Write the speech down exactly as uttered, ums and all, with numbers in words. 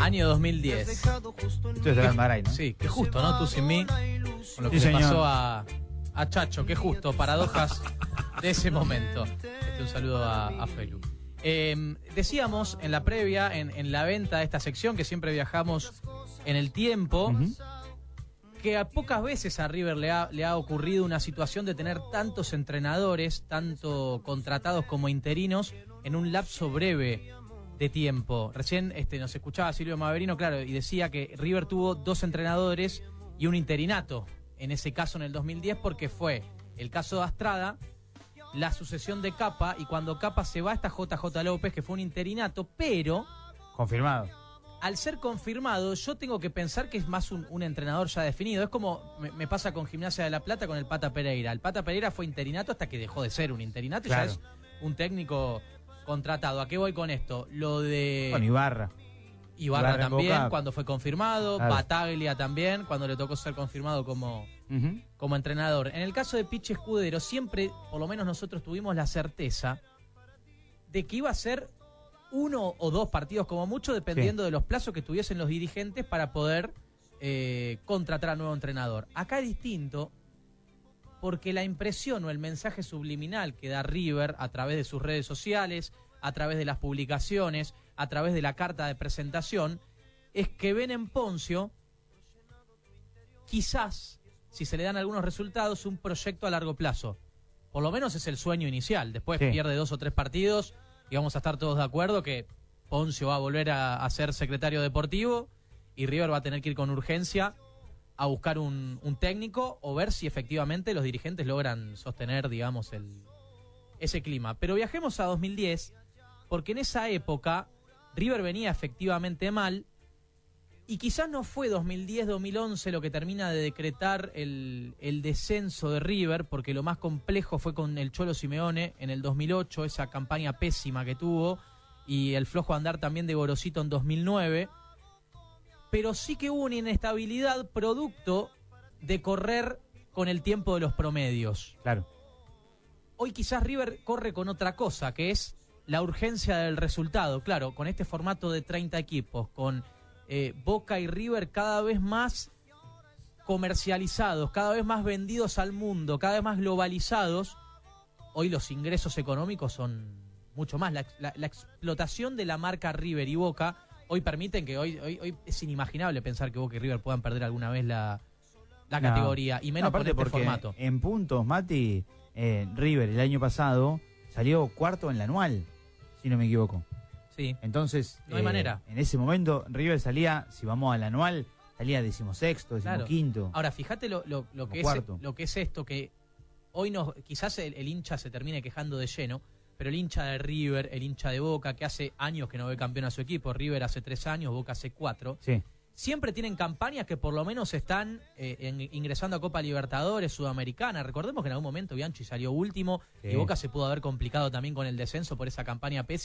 Año dos mil diez. Esto es de Almaray, ¿no? Sí, qué justo, ¿no? Tú sin mí. Con lo que Sí, le señor. pasó a, a Chacho, qué justo, paradojas de ese momento. Este, un saludo a, a Felu. Eh, decíamos en la previa, en, en la venta de esta sección, que siempre viajamos en el tiempo, Uh-huh. que a pocas veces a River le ha, le ha ocurrido una situación de tener tantos entrenadores, tanto contratados como interinos, en un lapso breve de tiempo. Recién este, nos escuchaba Silvio Maverino, claro, y decía que River tuvo dos entrenadores y un interinato, en ese caso en el dos mil diez, porque fue el caso de Astrada, la sucesión de Capa, y cuando Capa se va está J J López, que fue un interinato, pero Confirmado. al ser confirmado, yo tengo que pensar que es más un, un entrenador ya definido. Es como me, me pasa con Gimnasia de La Plata con el Pata Pereira. El Pata Pereira fue interinato hasta que dejó de ser un interinato, Claro. y ya es un técnico contratado. ¿A qué voy con esto? Lo de Con Ibarra. Ibarra Ibarra en también, Boca. cuando fue confirmado. Claro. Bataglia también, cuando le tocó ser confirmado como, Uh-huh. como entrenador. En el caso de Pichi Escudero, siempre, por lo menos nosotros tuvimos la certeza de que iba a ser uno o dos partidos como mucho, dependiendo Sí. de los plazos que tuviesen los dirigentes para poder eh, contratar a nuevo entrenador. Acá es distinto, porque la impresión o el mensaje subliminal que da River a través de sus redes sociales, a través de las publicaciones, a través de la carta de presentación, es que ven en Poncio, quizás, si se le dan algunos resultados, un proyecto a largo plazo. Por lo menos es el sueño inicial. Después Sí. pierde dos o tres partidos y vamos a estar todos de acuerdo que Poncio va a volver a, a ser secretario deportivo y River va a tener que ir con urgencia a buscar un, un técnico o ver si efectivamente los dirigentes logran sostener, digamos, el, ese clima. Pero viajemos a dos mil diez, porque en esa época River venía efectivamente mal, y quizás no fue dos mil diez dos mil once lo que termina de decretar el, el descenso de River, porque lo más complejo fue con el Cholo Simeone en el dos mil ocho, esa campaña pésima que tuvo, y el flojo andar también de Gorosito en dos mil nueve. Pero sí que hubo una inestabilidad producto de correr con el tiempo de los promedios. Claro. Hoy quizás River corre con otra cosa, que es la urgencia del resultado. Claro, con este formato de treinta equipos, con eh, Boca y River cada vez más comercializados, cada vez más vendidos al mundo, cada vez más globalizados, hoy los ingresos económicos son mucho más. La, la, la explotación de la marca River y Boca hoy permiten que hoy, hoy, hoy es inimaginable pensar que Boca y River puedan perder alguna vez la, la No. categoría, y menos No, con aparte este porque formato. En puntos, Mati, eh, River el año pasado salió cuarto en la anual, si no me equivoco. Sí. Entonces, No hay manera. En ese momento, River salía, si vamos al anual, salía decimosexto, Claro. decimoquinto. Ahora, fíjate lo, lo, lo, que es, cuarto. lo que es esto, que hoy nos, quizás el, el hincha se termine quejando de lleno, pero el hincha de River, el hincha de Boca, que hace años que no ve campeón a su equipo, River hace tres años, Boca hace cuatro, Sí. siempre tienen campañas que por lo menos están eh, en- ingresando a Copa Libertadores, Sudamericana. Recordemos que en algún momento Bianchi salió último, Sí. y Boca se pudo haber complicado también con el descenso por esa campaña pésima.